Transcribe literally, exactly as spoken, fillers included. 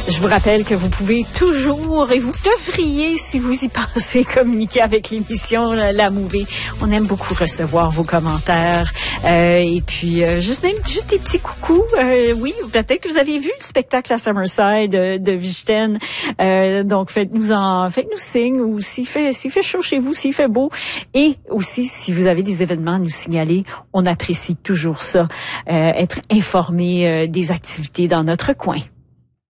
Je vous rappelle que vous pouvez toujours, et vous devriez, si vous y pensez, communiquer avec l'émission La, La Movie. On aime beaucoup recevoir vos commentaires. Euh, et puis, euh, juste même juste des petits coucous. Euh, oui, peut-être que vous avez vu le spectacle à Summerside de, de Vichten. Euh, donc, faites-nous en, faites-nous signe, ou s'il fait, s'il fait chaud chez vous, s'il fait beau. Et aussi, si vous avez des événements à nous signaler, on apprécie toujours ça. Euh, être informé euh, des activités dans notre coin.